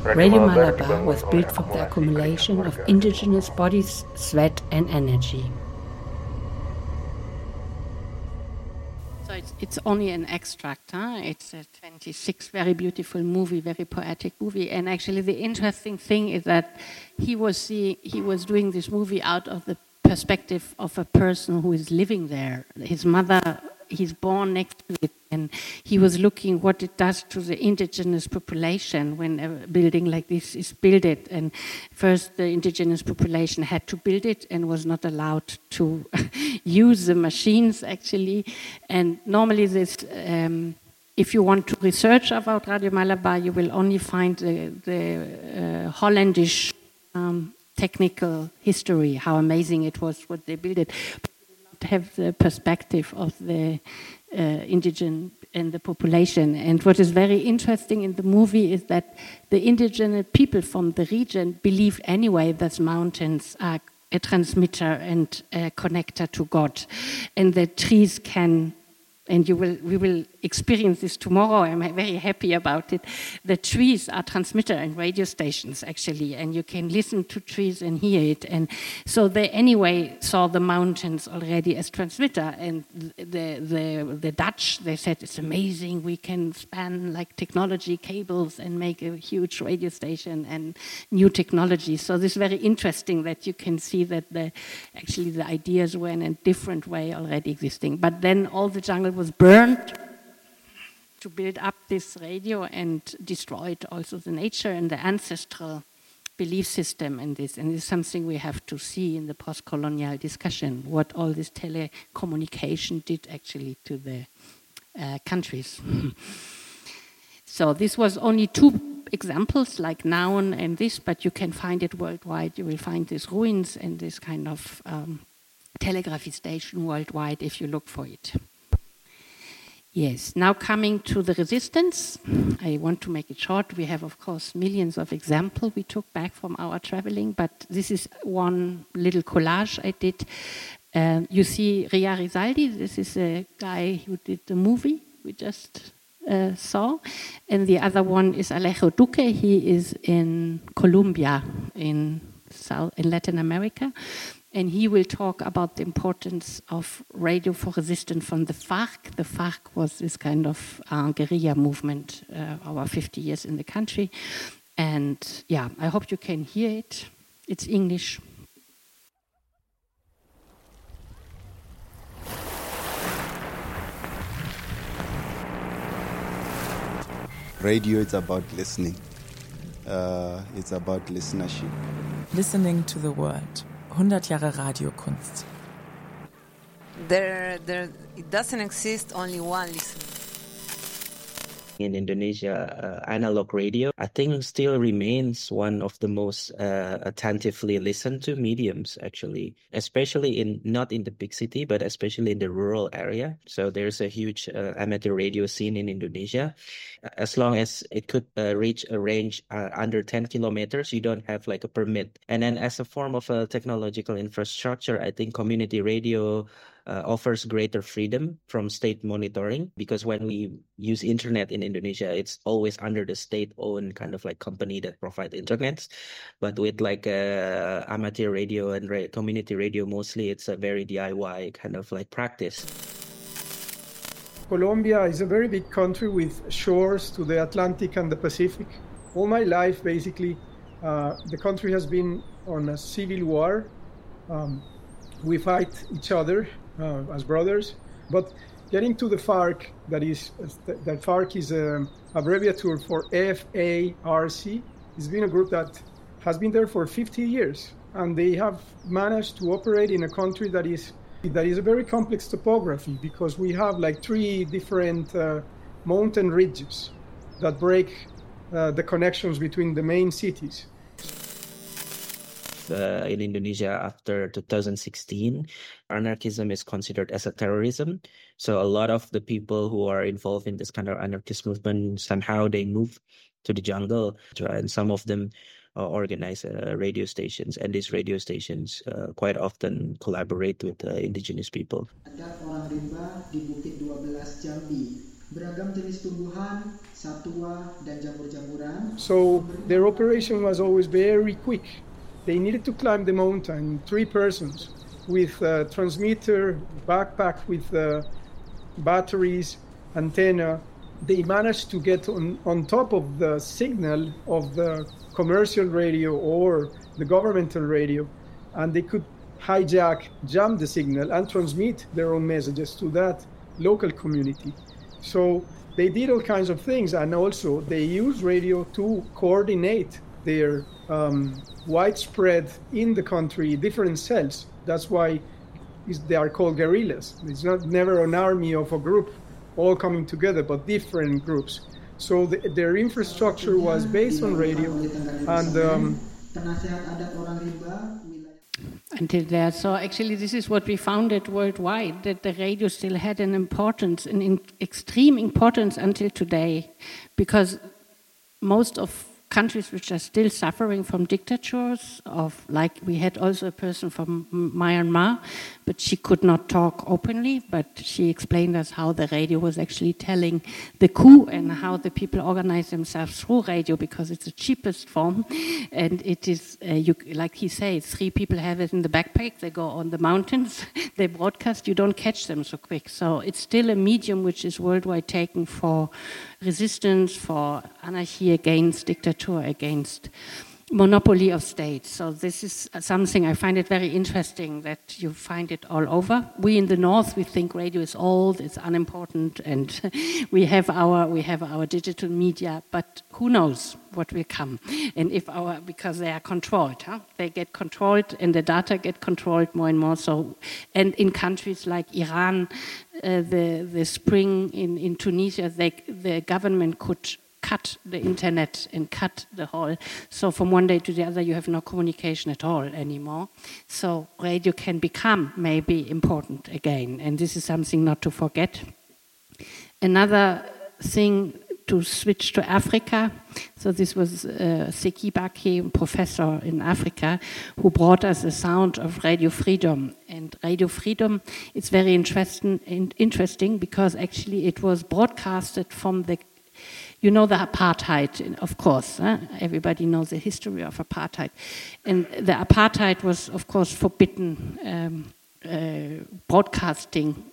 Radio Malabar was built from the accumulation of indigenous bodies, sweat and energy. So it's only an extract, huh? It's a 26 very beautiful movie, very poetic movie. And actually the interesting thing is that he was doing this movie out of the perspective of a person who is living there. His mother, he's born next to it, and he was looking what it does to the indigenous population when a building like this is built. And first the indigenous population had to build it and was not allowed to use the machines actually. And normally this, if you want to research about Radio Malabar, you will only find the Hollandish technical history, how amazing it was what they built it. But you will not have the perspective of the indigenous and the population. And what is very interesting in the movie is that the indigenous people from the region believe anyway that mountains are a transmitter and a connector to God, and that trees can, and we will experience this tomorrow. I'm very happy about it. The trees are transmitter and radio stations, actually, and you can listen to trees and hear it. And so they anyway saw the mountains already as transmitter. And the Dutch, they said, it's amazing. We can span like technology cables and make a huge radio station and new technology. So this is very interesting that you can see that actually the ideas were in a different way already existing. But then all the jungle was burned to build up this radio and destroyed also the nature and the ancestral belief system in this. And it's something we have to see in the post-colonial discussion, what all this telecommunication did actually to the countries. So this was only two examples like Nauen and this, but you can find it worldwide. You will find these ruins and this kind of telegraphy station worldwide if you look for it. Yes, now coming to the resistance, I want to make it short. We have, of course, millions of examples we took back from our traveling, but this is one little collage I did. You see Ria Rizaldi, this is a guy who did the movie we just saw, and the other one is Alejo Duque. He is in Colombia, in Latin America. And he will talk about the importance of radio for resistance from the FARC. The FARC was this kind of guerrilla movement, our 50 years in the country. And yeah, I hope you can hear it. It's English. Radio is about listening. It's about listenership. Listening to the world. 100 Jahre Radiokunst. It doesn't exist only one listener. In Indonesia, analog radio, I think, still remains one of the most attentively listened to mediums, actually, especially not in the big city, but especially in the rural area. So there's a huge amateur radio scene in Indonesia. As long as it could reach a range under 10 kilometers, you don't have like a permit. And then as a form of a technological infrastructure, I think community radio offers greater freedom from state monitoring, because when we use internet in Indonesia, it's always under the state-owned kind of like company that provide internet. But with like amateur radio and community radio, mostly it's a very DIY kind of like practice. Colombia is a very big country with shores to the Atlantic and the Pacific. All my life, basically, the country has been on a civil war. We fight each other as brothers, but getting to the FARC, that FARC is an abbreviature for FARC. It's been a group that has been there for 50 years, and they have managed to operate in a country that is a very complex topography, because we have like 3 different mountain ridges that break the connections between the main cities. In Indonesia after 2016, anarchism is considered as a terrorism. So a lot of the people who are involved in this kind of anarchist movement, somehow they move to the jungle, and some of them organize radio stations, and these radio stations quite often collaborate with indigenous people. Ada orang rimba di Bukit 12 Jambi. beragam jenis tumbuhan, satwa, dan jamur-jamuran. So their operation was always very quick. They needed to climb the mountain, 3 persons, with a transmitter, backpack with batteries, antenna. They managed to get on top of the signal of the commercial radio or the governmental radio, and they could jam the signal and transmit their own messages to that local community. So they did all kinds of things, and also they used radio to coordinate their widespread in the country different cells. That's why they are called guerrillas. It's never an army of a group all coming together, but different groups. So their infrastructure was based on radio, and until there. So actually this is what we founded worldwide, that the radio still had an importance, extreme importance until today, because most of countries which are still suffering from dictatures, like we had also a person from Myanmar, but she could not talk openly, but she explained us how the radio was actually telling the coup and how the people organize themselves through radio, because it's the cheapest form, and it is, like he says, 3 people have it in the backpack, they go on the mountains, they broadcast, you don't catch them so quick. So it's still a medium which is worldwide taken for resistance, for anarchy against dictator, against monopoly of states. So this is something I find it very interesting that you find it all over. We in the North, we think radio is old, it's unimportant, and we have our digital media, but who knows what will come? And because they are controlled, they get controlled, and the data get controlled more and more. So, and in countries like Iran, the spring in Tunisia, the government could cut the internet and cut the whole. So from one day to the other, you have no communication at all anymore. So radio can become maybe important again, and this is something not to forget. Another thing, to switch to Africa. So this was Seki Baki, professor in Africa, who brought us the sound of Radio Freedom. And Radio Freedom is very interesting because actually it was broadcasted from the apartheid, of course. Everybody knows the history of apartheid. And the apartheid was, of course, forbidden broadcasting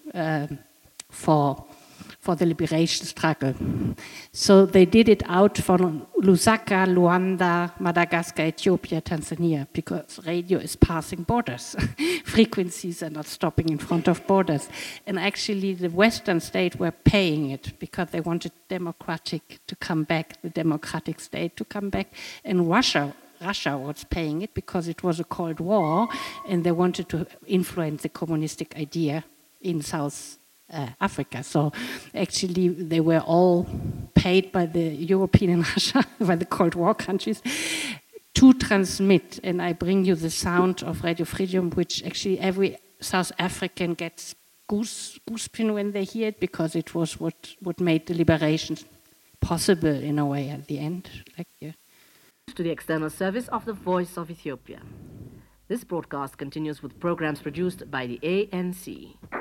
for the liberation struggle. So they did it out from Lusaka, Luanda, Madagascar, Ethiopia, Tanzania, because radio is passing borders. Frequencies are not stopping in front of borders. And actually the Western states were paying it because they wanted the democratic state to come back. And Russia was paying it because it was a Cold War, and they wanted to influence the communistic idea in South Africa. So actually they were all paid by the European and Russia, by the Cold War countries, to transmit. And I bring you the sound of Radio Freedom, which actually every South African gets goosebumps when they hear it, because it was what made the liberation possible in a way at the end. To the external service of the Voice of Ethiopia. This broadcast continues with programs produced by the ANC.